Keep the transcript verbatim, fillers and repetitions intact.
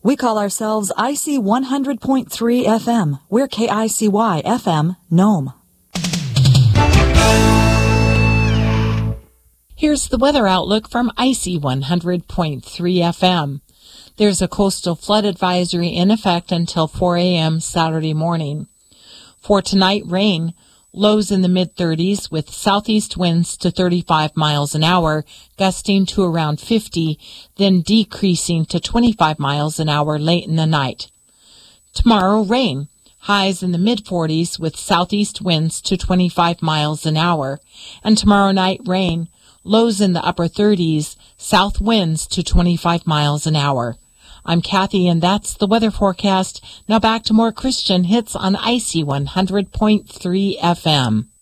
We call ourselves I C one hundred point three F M. We're K I C Y F M, Nome. Here's the weather outlook from I C one hundred point three F M. There's a coastal flood advisory in effect until four a.m. Saturday morning. For tonight, rain. Lows in the mid-thirties with southeast winds to thirty-five miles an hour, gusting to around fifty, then decreasing to twenty-five miles an hour late in the night. Tomorrow, rain. Highs in the mid-forties with southeast winds to twenty-five miles an hour. And tomorrow night, rain. Lows in the upper thirties, south winds to twenty-five miles an hour. I'm Kathy, and that's the weather forecast. Now back to more Christian hits on I C one hundred point three F M.